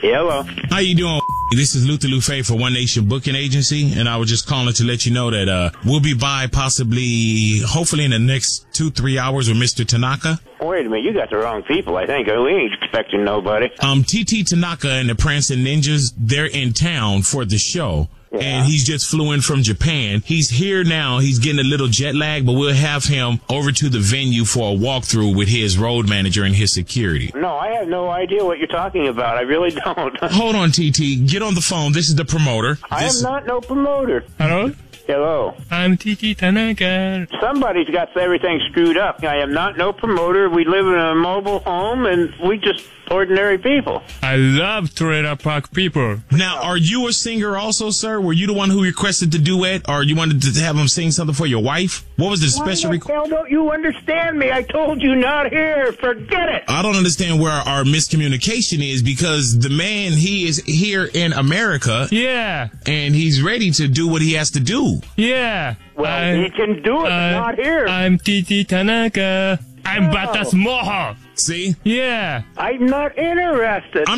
Hello. How you doing? This is Luther Lufe for One Nation Booking Agency, and I was just calling to let you know that we'll be by hopefully in the next 2-3 hours with Mr. Tanaka. Wait a minute, you got the wrong people, I think. We ain't expecting nobody. TT Tanaka and the Prancing Ninjas, they're in town for the show. Yeah. And he's just flew in from Japan. He's here now. He's getting a little jet lag, but we'll have him over to the venue for a walkthrough with his road manager and his security. No, I have no idea what you're talking about. I really don't. Hold on, TT. Get on the phone. This is the promoter. I am not no promoter. Hello? Hello. I'm TT Tanaka. Somebody's got everything screwed up. I am not no promoter. We live in a mobile home, and we just ordinary people. I love trailer park people. Now, are you a singer also, sir? Were you the one who requested the duet, or you wanted to have him sing something for your wife? What was the special request? Why the hell don't you understand me? I told you not here. Forget it. I don't understand where our miscommunication is, because the man, he is here in America. Yeah. And he's ready to do what he has to do. Yeah. Well, he can do it, but not here. I'm TT Tanaka. I'm Batas Moha. See? Yeah. I'm not interested.